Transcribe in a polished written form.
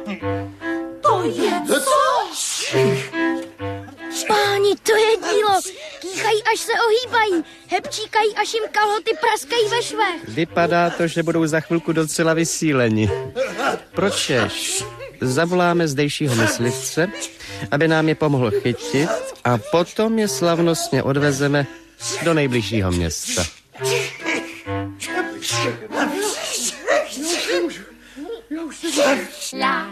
To je co? Páni, to je dílo. Kýchají, až se ohýbají. Hepčíkají, až jim kalhoty praskají ve švech. Vypadá to, že budou za chvilku docela vysíleni. Pročeš? Zavoláme zdejšího myslivce, aby nám je pomohl chytit a potom je slavnostně odvezeme do nejbližšího města. La